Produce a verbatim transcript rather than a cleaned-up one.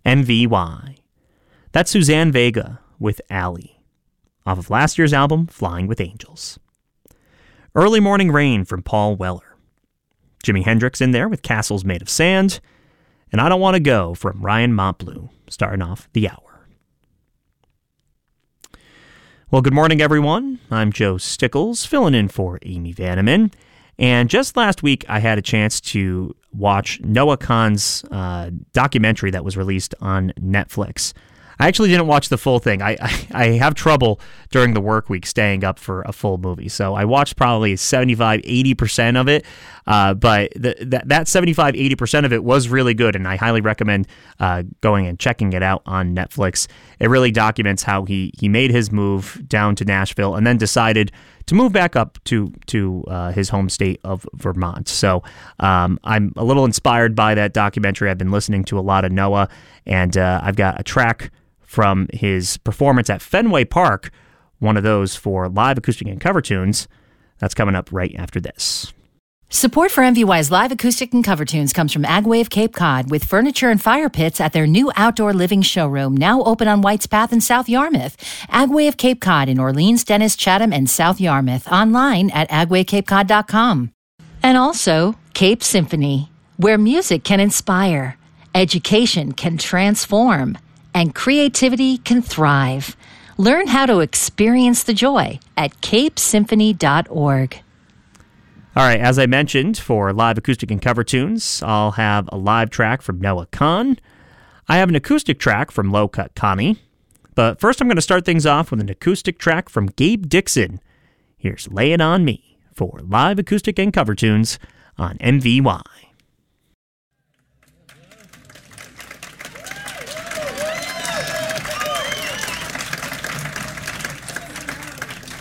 M V Y. That's Suzanne Vega with Allie, off of last year's album, Flying with Angels. Early Morning Rain from Paul Weller. Jimi Hendrix in there with Castles Made of Sand. And I Don't Want to Go from Ryan Montbleu, starting off the hour. Well, good morning, everyone. I'm Joe Stickles, filling in for Amy Vanneman. And just last week, I had a chance to watch Noah Kahan's uh, documentary that was released on Netflix. I actually didn't watch the full thing. I, I, I have trouble during the work week staying up for a full movie. So I watched probably seventy-five, eighty percent of it. Uh, but the, that, that seventy-five, eighty percent of it was really good. And I highly recommend uh, going and checking it out on Netflix. It really documents how he, he made his move down to Nashville and then decided to move back up to to uh, his home state of Vermont. So um, I'm a little inspired by that documentary. I've been listening to a lot of Noah, and uh, I've got a track from his performance at Fenway Park, one of those for live acoustic and cover tunes. That's coming up right after this. Support for M V Y's live acoustic and cover tunes comes from Agway Cape Cod, with furniture and fire pits at their new outdoor living showroom, now open on White's Path in South Yarmouth. Agway of Cape Cod in Orleans, Dennis, Chatham, and South Yarmouth. Online at agway cape cod dot com. And also Cape Symphony, where music can inspire, education can transform, and creativity can thrive. Learn how to experience the joy at cape symphony dot org. All right, as I mentioned, for live acoustic and cover tunes, I'll have a live track from Noah Kahan. I have an acoustic track from Low Cut Connie. But first, I'm going to start things off with an acoustic track from Gabe Dixon. Here's Lay It On Me for live acoustic and cover tunes on M V Y.